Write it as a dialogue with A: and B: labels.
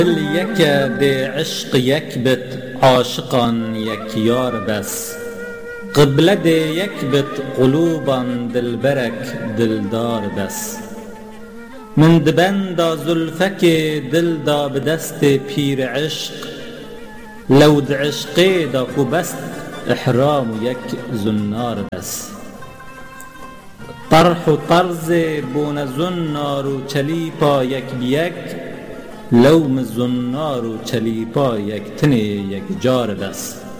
A: دل یک ده عشق یک بت عاشقان یک یار بس، قبله ده یک بت قلوبان دلبرک دلدار بس. من دبندا زلفک دل دا به دست پیر عشق، لو د عشقی دا خو بست احرام و یک زنار بس. طرح و طرز بون زنار و چلیپا یک بیک، لوم زنار و چلیپا یک تن یک جار بس.